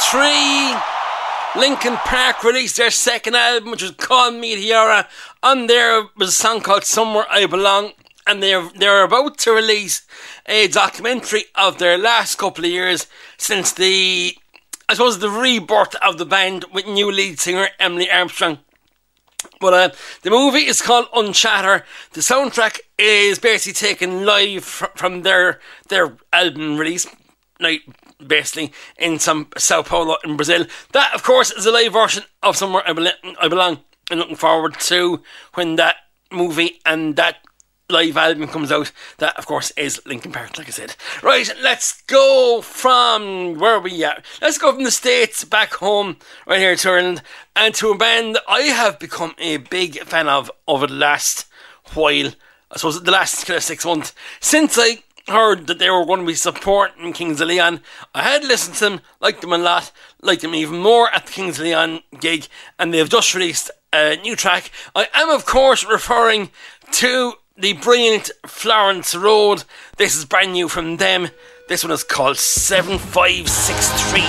1993, Linkin Park released their second album, which was called Meteora. On there was a song called Somewhere I Belong, and they're about to release a documentary of their last couple of years since the rebirth of the band with new lead singer Emily Armstrong. But the movie is called Unchatter. The soundtrack is basically taken live from their album release night, basically in Sao Paulo in Brazil. That, of course, is a live version of Somewhere I Belong. And looking forward to when that movie and that live album comes out. That, of course, is Linkin Park, like I said. Right, let's go from where are we at? Let's go from the States back home, right here to Ireland, and to a band that I have become a big fan of over the last while. I suppose the last kind of 6 months since I heard that they were going to be supporting Kings of Leon. I had listened to them, liked them a lot, liked them even more at the Kings of Leon gig, and they've just released a new track. I am, of course, referring to the brilliant Florence Road. This is brand new from them. This one is called 7563.